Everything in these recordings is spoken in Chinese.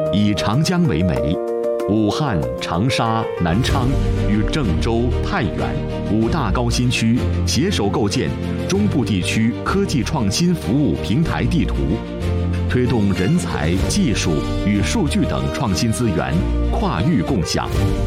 以长江为媒，武汉、长沙、南昌与郑州、太原5大高新区携手构建中部地区科技创新服务平台地图，推动人才、技术与数据等创新资源跨域共享。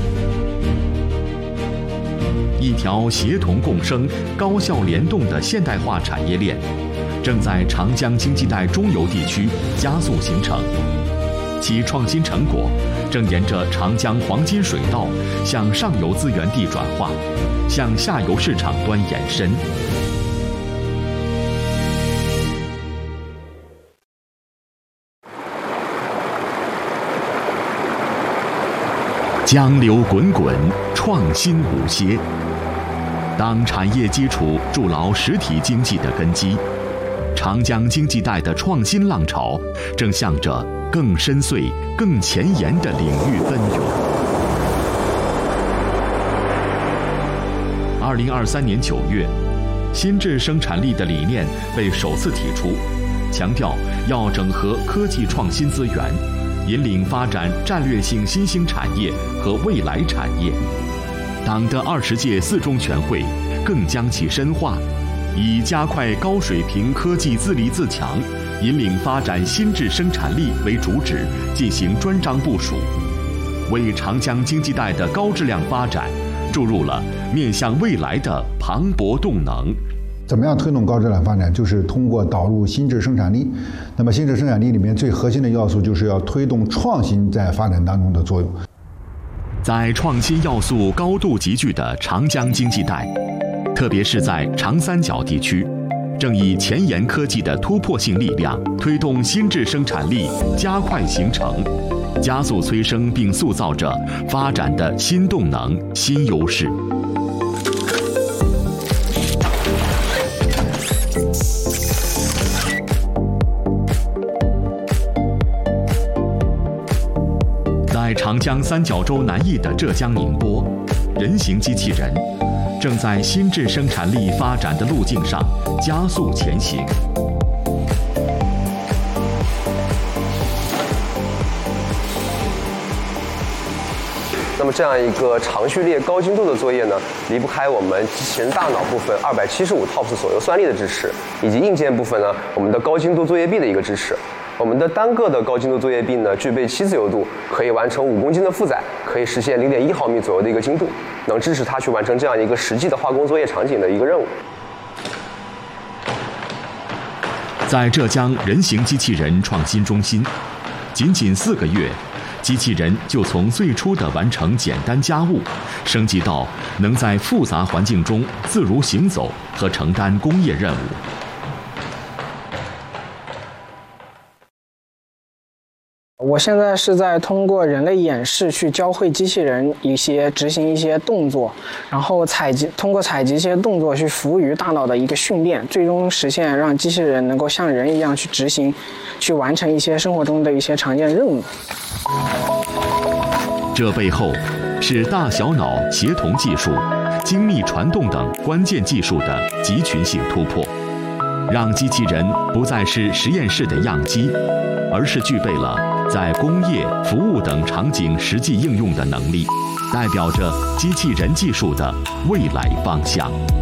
一条协同共生、高效联动的现代化产业链，正在长江经济带中游地区加速形成，其创新成果正沿着长江黄金水道向上游资源地转化，向下游市场端延伸。江流滚滚，创新无歇。当产业基础筑牢实体经济的根基，长江经济带的创新浪潮正向着更深邃、更前沿的领域奔涌。2023年9月，新质生产力的理念被首次提出，强调要整合科技创新资源，引领发展战略性新兴产业和未来产业。党的20届4中全会更将其深化，以加快高水平科技自立自强，引领发展新质生产力为主旨进行专章部署，为长江经济带的高质量发展注入了面向未来的磅礴动能。 怎么样推动高质量发展？就是通过导入新质生产力。那么新质生产力里面最核心的要素就是要推动创新在发展当中的作用。 在创新要素高度集聚的长江经济带，特别是在长三角地区，正以前沿科技的突破性力量，推动新质生产力加快形成，加速催生并塑造着发展的新动能、新优势。在长江三角洲南翼的浙江宁波，人形机器人正在新质生产力发展的路径上加速前行。 那么这样一个长序列高精度的作业呢，离不开我们机器人大脑部分275 TOPS 左右算力的支持，以及硬件部分呢，我们的高精度作业臂的一个支持。我们的单个的高精度作业臂呢，具备7自由度，可以完成5公斤的负载，可以实现0.1毫米左右的一个精度，能支持它去完成这样一个实际的化工作业场景的一个任务。 在浙江人形机器人创新中心，仅4个月，机器人就从最初的完成简单家务，升级到能在复杂环境中自如行走和承担工业任务。 我现在是在通过人类演示去教会机器人执行一些动作，然后通过采集一些动作去服务于大脑的一个训练，最终实现让机器人能够像人一样去完成一些生活中的一些常见任务。 这背后是大小脑协同技术、精密传动等关键技术的集群性突破，让机器人不再是实验室的样机，而是具备了在工业、服务等场景实际应用的能力，代表着机器人技术的未来方向。